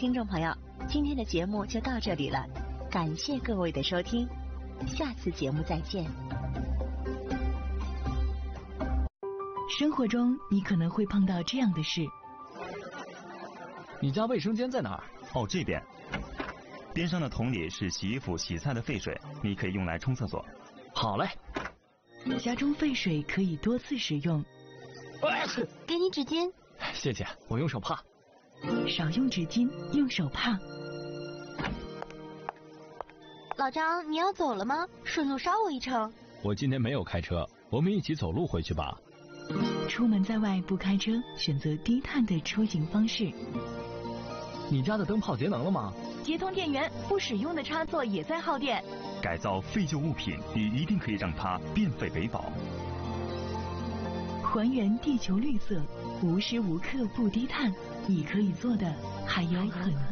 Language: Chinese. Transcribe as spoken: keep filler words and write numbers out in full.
听众朋友，今天的节目就到这里了，感谢各位的收听，下次节目再见。 生活中你可能会碰到这样的事。 你家卫生间在哪儿？ 哦，这边。边上的桶里是洗衣服、洗菜的废水，你可以用来冲厕所。 好嘞。 家中废水可以多次使用。 给你纸巾。 谢谢，我用手帕。 少用纸巾，用手帕。 老张，你要走了吗？顺路捎我一程。 我今天没有开车，我们一起走路回去吧。 出门在外不开车，选择低碳的出行方式。 你家的灯泡节能了吗？ 接通电源，不使用的插座也在耗电。 改造废旧物品，你一定可以让它变废为宝。 还原地球绿色，无时无刻不低碳，你可以做的还有很多。